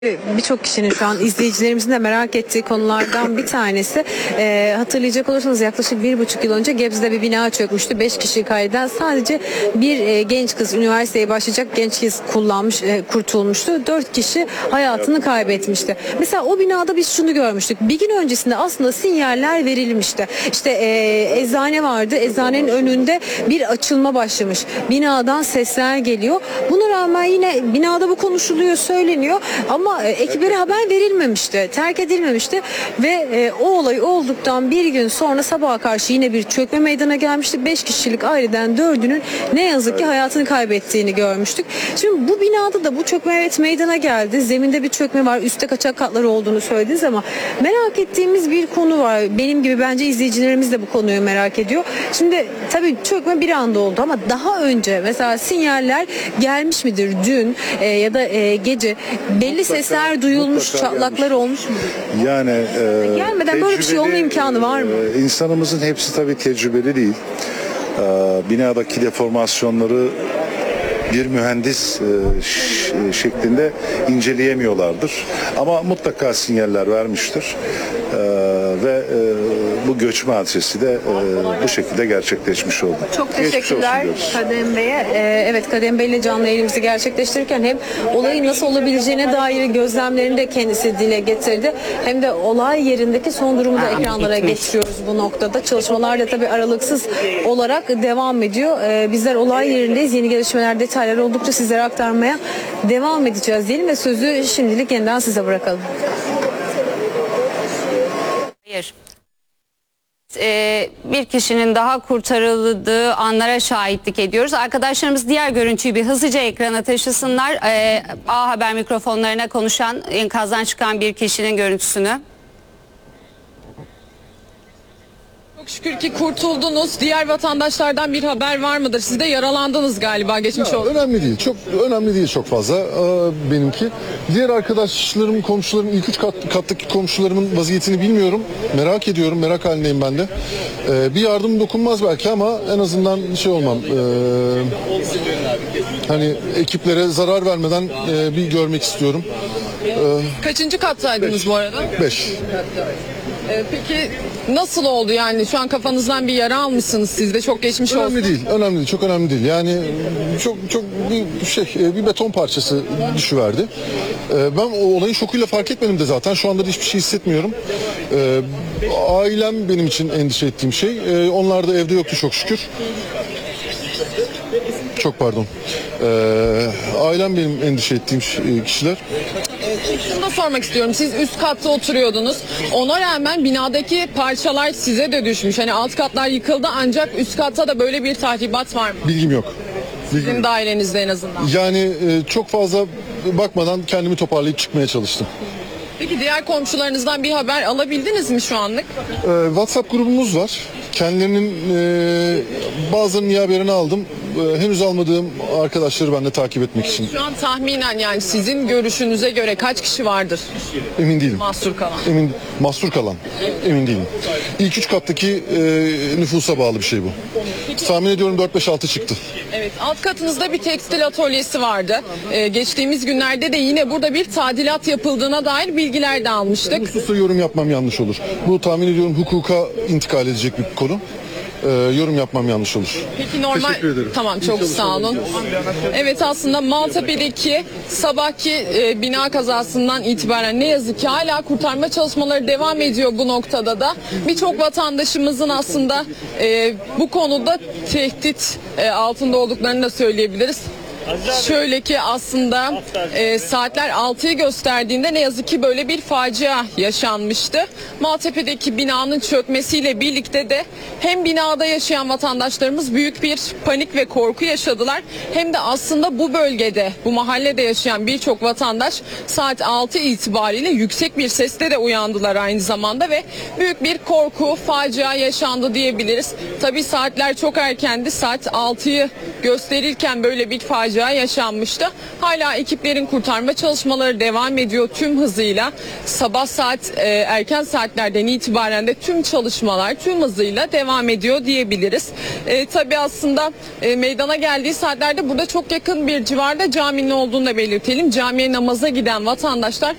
Birçok kişinin şu an izleyicilerimizin de merak ettiği konulardan bir tanesi. Hatırlayacak olursanız yaklaşık 1,5 yıl önce Gebze'de bir bina çökmüştü. 5 kişi kaybeden sadece bir genç kız, üniversiteye başlayacak genç kız kurtulmuştu. 4 kişi hayatını kaybetmişti. Mesela o binada biz şunu görmüştük. Bir gün öncesinde aslında sinyaller verilmişti. İşte eczane vardı. Eczanenin önünde bir açılma başlamış. Binadan sesler geliyor. Buna rağmen yine binada bu konuşuluyor, söyleniyor. Ama ekiplere haber verilmemişti, terk edilmemişti ve o olay olduktan bir gün sonra sabaha karşı yine bir çökme meydana gelmişti. 5 kişilik aileden 4'ünün ne yazık ki hayatını kaybettiğini görmüştük. Şimdi bu binada da bu çökme meydana geldi. Zeminde bir çökme var, üstte kaçak katları olduğunu söylediniz ama merak ettiğimiz bir konu var. Benim gibi bence izleyicilerimiz de bu konuyu merak ediyor. Şimdi tabii çökme bir anda oldu ama daha önce mesela sinyaller gelmiş midir dün ya da gece belli sesler duyulmuş, çatlaklar gelmiş. Olmuş mu? Yani gelmeden böyle bir şey olma imkanı var mı? İnsanımızın hepsi tabii tecrübeli değil. Binadaki deformasyonları bir mühendis şeklinde inceleyemiyorlardır. Ama mutlaka sinyaller vermiştir. Ve bu göçme hadisesi de bu şekilde gerçekleşmiş oldu. Çok teşekkürler Kadem Bey'e. Evet, Kadem Bey ile canlı yayınımızı gerçekleştirirken hem olayın nasıl olabileceğine dair gözlemlerini de kendisi dile getirdi. Hem de olay yerindeki son durumu da ekranlara getiriyoruz bu noktada. Çalışmalar da tabii aralıksız olarak devam ediyor. Bizler olay yerindeyiz. Yeni gelişmeler, detaylar oldukça sizlere aktarmaya devam edeceğiz diyelim ve sözü şimdilik yeniden size bırakalım. Hayır. Bir kişinin daha kurtarıldığı anlara şahitlik ediyoruz. Arkadaşlarımız diğer görüntüyü bir hızlıca ekrana taşısınlar. A Haber mikrofonlarına konuşan, enkazdan çıkan bir kişinin görüntüsünü. Çok şükür ki kurtuldunuz. Diğer vatandaşlardan bir haber var mıdır? Siz de yaralandınız galiba, geçmiş olsun. Önemli değil. Çok önemli değil çok fazla benimki. Diğer arkadaşlarım, komşularım, ilk 3 kattaki komşularımın vaziyetini bilmiyorum. Merak ediyorum. Merak halindeyim ben de. Bir yardım dokunmaz belki ama en azından şey olmam. Hani ekiplere zarar vermeden bir görmek istiyorum. Kaçıncı kattaydınız bu arada? 5. Peki nasıl oldu yani? Şu an kafanızdan bir yara almışsınız siz de, çok geçmiş olsun. Önemli değil, önemli değil, çok önemli değil. Yani çok bir beton parçası düşüverdi. Ben o olayın şokuyla fark etmedim de zaten. Şu anda da hiçbir şey hissetmiyorum. Ailem benim için endişe ettiğim şey. Onlar da evde yoktu çok şükür. Çok pardon. Ailem benim endişe ettiğim kişiler. Şunu da sormak istiyorum. Siz üst katta oturuyordunuz. Ona rağmen binadaki parçalar size de düşmüş. Hani alt katlar yıkıldı ancak üst katta da böyle bir tahribat var mı? Bilgim yok. Sizin dairenizde en azından. Yani çok fazla bakmadan kendimi toparlayıp çıkmaya çalıştım. Peki diğer komşularınızdan bir haber alabildiniz mi şu anlık? WhatsApp grubumuz var. Kendilerinin bazılarının haberini aldım. Henüz almadığım arkadaşları ben de takip etmek için. Şu an tahminen yani sizin görüşünüze göre kaç kişi vardır? Emin değilim. Mahsur kalan. Mahsur kalan. Emin değilim. İlk 3 kattaki nüfusa bağlı bir şey bu. Tahmin ediyorum 4-5-6 çıktı. Evet, alt katınızda bir tekstil atölyesi vardı. Geçtiğimiz günlerde de yine burada bir tadilat yapıldığına dair bilgiler de almıştık. Bu hususta yorum yapmam yanlış olur. Bu tahmin ediyorum hukuka intikal edecek bir konu. Yorum yapmam yanlış olur. Peki normal. Teşekkür ederim. Tamam, çok sağ olun. Evet, aslında Maltepe'deki sabahki bina kazasından itibaren ne yazık ki hala kurtarma çalışmaları devam ediyor bu noktada da. Birçok vatandaşımızın aslında bu konuda tehdit altında olduklarını da söyleyebiliriz. Şöyle ki aslında saatler 6'yı gösterdiğinde ne yazık ki böyle bir facia yaşanmıştı. Maltepe'deki binanın çökmesiyle birlikte de hem binada yaşayan vatandaşlarımız büyük bir panik ve korku yaşadılar. Hem de aslında bu bölgede, bu mahallede yaşayan birçok vatandaş saat 6 itibariyle yüksek bir sesle de uyandılar aynı zamanda ve büyük bir korku, facia yaşandı diyebiliriz. Tabii saatler çok erkendi. Saat 6'yı gösterirken böyle bir facia facia yaşanmıştı. Hala ekiplerin kurtarma çalışmaları devam ediyor tüm hızıyla. Sabah erken saatlerden itibaren de tüm çalışmalar tüm hızıyla devam ediyor diyebiliriz. Tabii aslında meydana geldiği saatlerde burada çok yakın bir civarda caminin olduğunu da belirtelim. Camiye namaza giden vatandaşlar